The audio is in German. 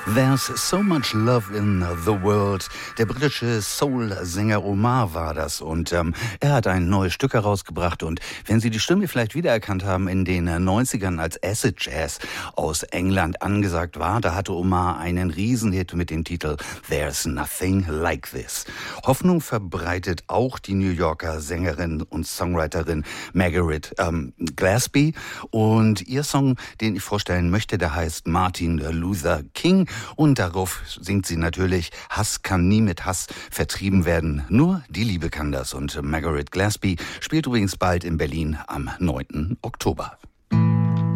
There's so much love in the world. Der britische Soul-Sänger Omar war das und er hat ein neues Stück herausgebracht und wenn Sie die Stimme vielleicht wiedererkannt haben, in den 90ern als Acid Jazz aus England angesagt war, da hatte Omar einen Riesenhit mit dem Titel There's Nothing Like This. Hoffnung verbreitet auch die New Yorker Sängerin und Songwriterin Margaret Gillespie und ihr Song, den ich vorstellen möchte, der heißt Martin Luther King. Und darauf singt sie natürlich, Hass kann nie mit Hass vertrieben werden. Nur die Liebe kann das. Und Margaret Gillespie spielt übrigens bald in Berlin am 9. Oktober.